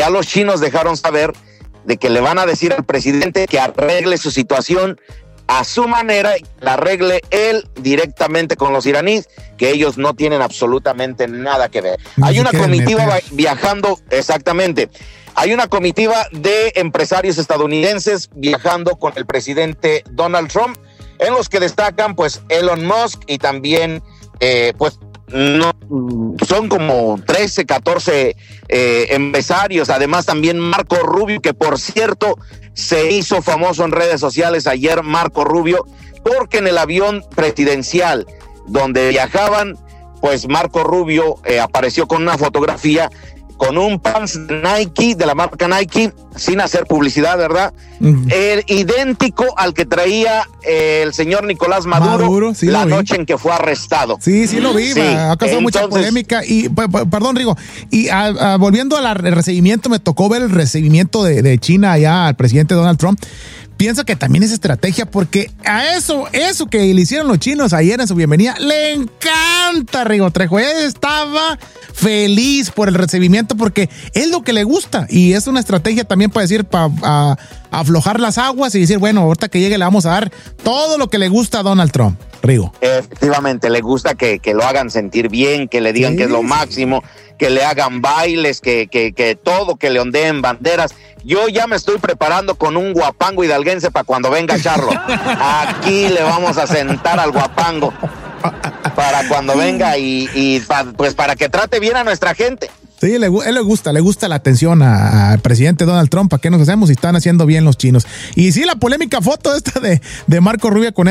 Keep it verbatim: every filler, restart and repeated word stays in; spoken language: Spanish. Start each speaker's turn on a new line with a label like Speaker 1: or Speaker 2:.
Speaker 1: ya los chinos dejaron saber de que le van a decir al presidente que arregle su situación a su manera, la arregle él directamente con los iraníes, que ellos no tienen absolutamente nada que ver. No Hay una comitiva meter. viajando, exactamente, hay una comitiva de empresarios estadounidenses viajando con el presidente Donald Trump, en los que destacan pues Elon Musk y también eh, pues no, son como trece, catorce eh, empresarios, además también Marco Rubio, que por cierto se hizo famoso en redes sociales ayer Marco Rubio, porque en el avión presidencial donde viajaban, pues Marco Rubio eh, apareció con una fotografía con un pants de Nike, de la marca Nike, sin hacer publicidad, ¿verdad? Uh-huh. El idéntico al que traía eh, el señor Nicolás Maduro, Maduro sí la noche en que fue arrestado.
Speaker 2: Sí, sí lo vi, sí. Ha causado Entonces, mucha polémica. Y, p- p- perdón, Rigo, y a, a, volviendo al recibimiento, me tocó ver el recibimiento de, de China allá al presidente Donald Trump. Pienso que también es estrategia, porque a eso, eso que le hicieron los chinos ayer en su bienvenida, le encanta Rigo Trejo. Él estaba feliz por el recibimiento porque es lo que le gusta y es una estrategia también para decir, para aflojar las aguas y decir, bueno, ahorita que llegue le vamos a dar todo lo que le gusta a Donald Trump. Rigo.
Speaker 1: Efectivamente, le gusta que, que lo hagan sentir bien, que le digan sí, que es lo máximo, que le hagan bailes, que, que, que todo, que le ondeen banderas. Yo ya me estoy preparando con un guapango hidalguense para cuando venga Charlo. Aquí le vamos a sentar al guapango para cuando venga y, y pa, pues para que trate bien a nuestra gente.
Speaker 2: Sí, le, él le gusta, le gusta la atención al presidente Donald Trump. ¿Para qué nos hacemos si están haciendo bien los chinos? Y sí, la polémica foto esta de, de Marco Rubio con